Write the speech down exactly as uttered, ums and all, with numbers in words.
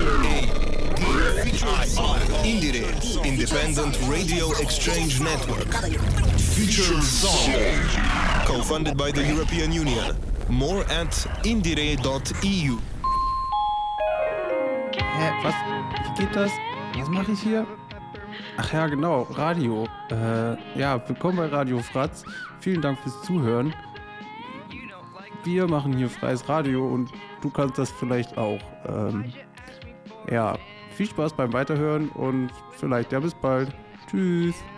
Indire, Independent Radio Exchange Network. Featured song. Co-funded by the European Union. More at indire dot e u. Hä, was? Wie geht das? Was mache ich hier? Ach ja, genau, Radio. Äh, ja, willkommen bei Radio Fratz. Vielen Dank fürs Zuhören. Wir machen hier freies Radio und du kannst das vielleicht auch. Ähm, ja, viel Spaß beim Weiterhören und vielleicht ja bis bald. Tschüss.